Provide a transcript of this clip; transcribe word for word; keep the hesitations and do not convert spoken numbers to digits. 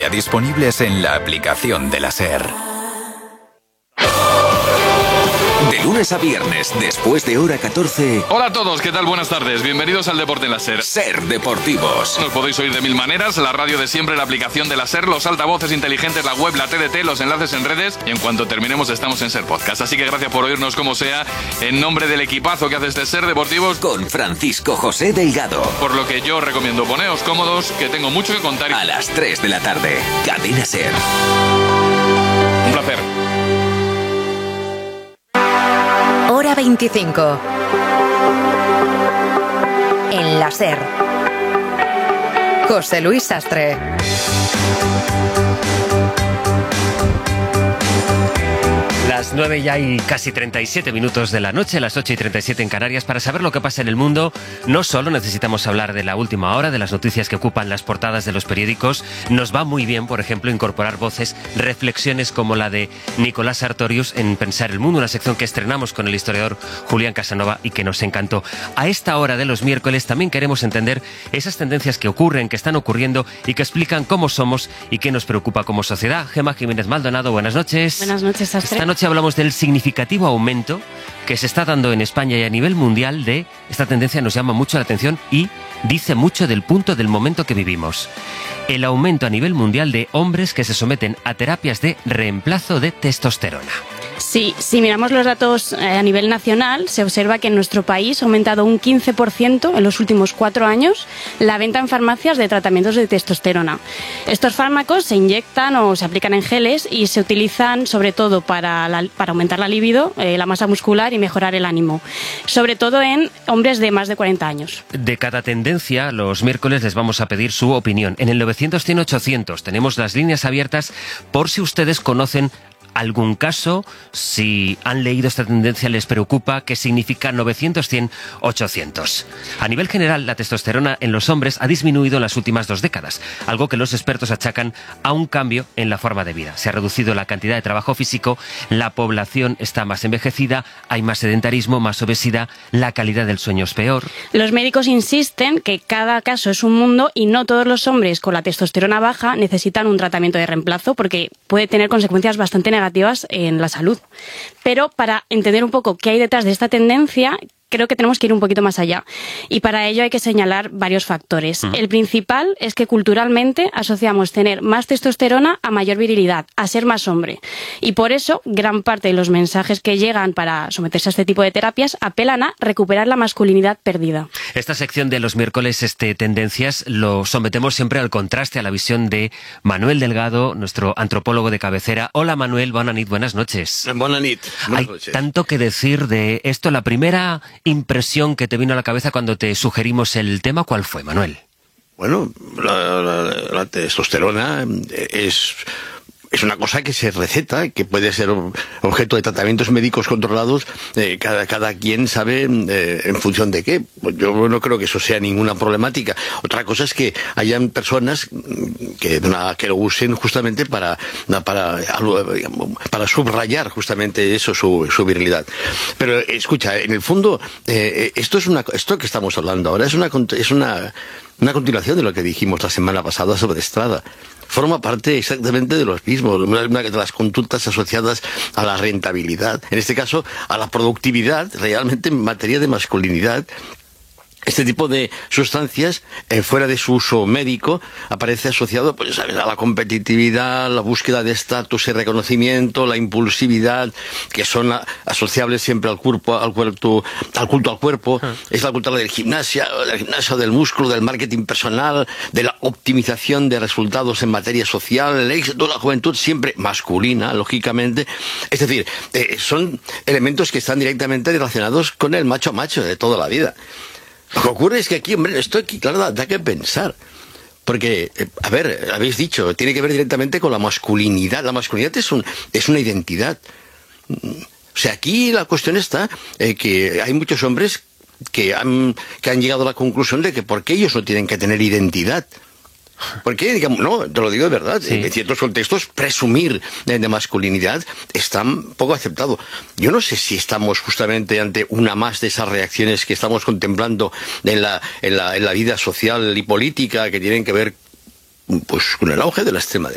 Ya disponibles en la aplicación de la SER. De lunes a viernes, después de hora catorce... Hola a todos, ¿qué tal? Buenas tardes. Bienvenidos al Deporte en la SER. SER Deportivos. Nos podéis oír de mil maneras, la radio de siempre, la aplicación de la SER, los altavoces inteligentes, la web, la T D T, los enlaces en redes, y en cuanto terminemos estamos en SER Podcast. Así que gracias por oírnos como sea, en nombre del equipazo que hace este SER Deportivos, con Francisco José Delgado. Por lo que yo recomiendo poneos cómodos, que tengo mucho que contar. A las tres de la tarde, Cadena SER. Un placer. Hora veinticinco. En la SER. José Luis Sastre. Las nueve ya y casi treinta y siete minutos de la noche, las ocho y treinta y siete en Canarias. Para saber lo que pasa en el mundo, no solo necesitamos hablar de la última hora, de las noticias que ocupan las portadas de los periódicos. Nos va muy bien, por ejemplo, incorporar voces, reflexiones como la de Nicolás Sartorius en Pensar el Mundo, una sección que estrenamos con el historiador Julián Casanova y que nos encantó. A esta hora de los miércoles también queremos entender esas tendencias que ocurren, que están ocurriendo y que explican cómo somos y qué nos preocupa como sociedad. Gemma Jiménez Maldonado, buenas noches. Buenas noches, Sastre. Esta noche hablamos del significativo aumento que se está dando en España y a nivel mundial de esta tendencia. Nos llama mucho la atención y dice mucho del punto del momento que vivimos. El aumento a nivel mundial de hombres que se someten a terapias de reemplazo de testosterona. Sí, si miramos los datos a nivel nacional, se observa que en nuestro país ha aumentado un quince por ciento en los últimos cuatro años la venta en farmacias de tratamientos de testosterona. Estos fármacos se inyectan o se aplican en geles y se utilizan sobre todo para, la, para aumentar la libido, eh, la masa muscular y mejorar el ánimo, sobre todo en hombres de más de cuarenta años. De cada tendencia, los miércoles les vamos a pedir su opinión. En el novecientos cien ochocientos tenemos las líneas abiertas por si ustedes conocen algún caso, si han leído esta tendencia, les preocupa, qué significa novecientos cien ochocientos. A nivel general, la testosterona en los hombres ha disminuido en las últimas dos décadas, algo que los expertos achacan a un cambio en la forma de vida. Se ha reducido la cantidad de trabajo físico, la población está más envejecida, hay más sedentarismo, más obesidad, la calidad del sueño es peor. Los médicos insisten que cada caso es un mundo y no todos los hombres con la testosterona baja necesitan un tratamiento de reemplazo porque puede tener consecuencias bastante negativas en la salud. Pero para entender un poco qué hay detrás de esta tendencia, creo que tenemos que ir un poquito más allá. Y para ello hay que señalar varios factores. Uh-huh. El principal es que culturalmente asociamos tener más testosterona a mayor virilidad, a ser más hombre. Y por eso, gran parte de los mensajes que llegan para someterse a este tipo de terapias apelan a recuperar la masculinidad perdida. Esta sección de los miércoles, este Tendencias, lo sometemos siempre al contraste, a la visión de Manuel Delgado, nuestro antropólogo de cabecera. Hola Manuel, buenas noches, buenas noches. Buenas noches. Hay tanto que decir de esto. La primera impresión que te vino a la cabeza cuando te sugerimos el tema, ¿cuál fue, Manuel? Bueno, la, la, la testosterona es... Es una cosa que se receta, que puede ser objeto de tratamientos médicos controlados, eh, cada, cada quien sabe eh, en función de qué. Pues yo no creo que eso sea ninguna problemática. Otra cosa es que hayan personas que, que lo usen justamente para, para, para subrayar justamente eso, su, su virilidad. Pero escucha, en el fondo, eh, esto es una, esto que estamos hablando ahora es una, es una, una continuación de lo que dijimos la semana pasada sobre Estrada. Forma parte exactamente de los mismos, una de las conductas asociadas a la rentabilidad, en este caso a la productividad, realmente en materia de masculinidad. Este tipo de sustancias, eh, fuera de su uso médico, aparece asociado, pues, ¿sabes?, a la competitividad, la búsqueda de estatus y reconocimiento, la impulsividad, que son a, asociables siempre al cuerpo, al cuerpo, al culto al cuerpo. Uh-huh. Es la cultura del gimnasia, del gimnasio, del músculo, del marketing personal, de la optimización de resultados en materia social, el éxito de la juventud siempre masculina, lógicamente. Es decir, eh, son elementos que están directamente relacionados con el macho macho de toda la vida. Lo que ocurre es que aquí, hombre, esto aquí, claro, da que pensar. Porque, eh, a ver, habéis dicho, tiene que ver directamente con la masculinidad. La masculinidad es, un, es una identidad. O sea, aquí la cuestión está eh, que hay muchos hombres que han, que han llegado a la conclusión de que ¿por qué ellos no tienen que tener identidad? Porque, digamos, no, te lo digo de verdad, sí. En ciertos contextos presumir de, de masculinidad está poco aceptado. Yo no sé si estamos justamente ante una más de esas reacciones que estamos contemplando en la, en la, en la vida social y política que tienen que ver, pues, con el auge de la extrema